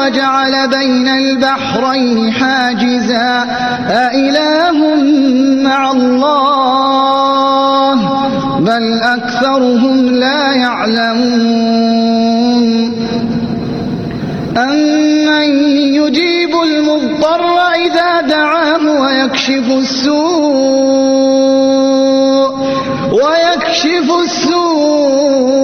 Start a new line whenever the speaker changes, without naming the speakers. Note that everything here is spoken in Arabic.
وجعل بين البحرين حاجزا أإله مع الله بل أكثرهم لا يعلمون أمن يجيب المضطر إذا دعاه ويكشف السوء